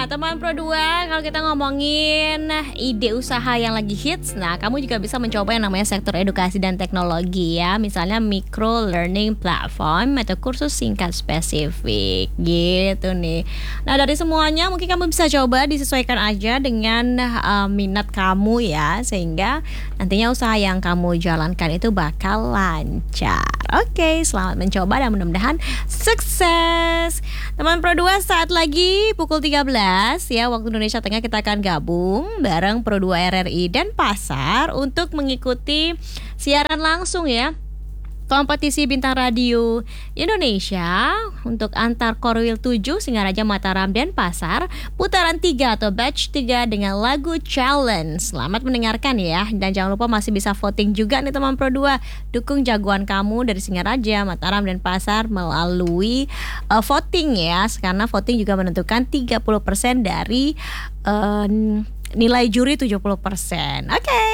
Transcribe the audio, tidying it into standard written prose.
teman Pro 2, kalau kita ngomongin ide usaha yang lagi hits, nah kamu juga bisa mencoba yang namanya sektor edukasi dan teknologi ya. Misalnya micro learning platform atau kursus singkat spesifik gitu nih. Nah dari semuanya mungkin kamu bisa coba disesuaikan aja dengan minat kamu ya, sehingga nantinya usaha yang kamu jalankan itu bakal lancar. Oke, selamat mencoba dan mudah-mudahan sukses. Teman Pro 2, saat lagi pukul 13 ya waktu Indonesia Tengah kita akan gabung bareng Pro 2 RRI dan Pasar untuk mengikuti siaran langsung ya kompetisi bintang radio Indonesia untuk antar Korwil 7 Singaraja, Mataram, dan Pasar putaran 3 atau batch 3 dengan lagu Challenge. Selamat mendengarkan ya, dan jangan lupa masih bisa voting juga nih teman Pro 2. Dukung jagoan kamu dari Singaraja, Mataram, dan Pasar melalui voting ya, karena voting juga menentukan 30% dari nilai juri 70%. Oke.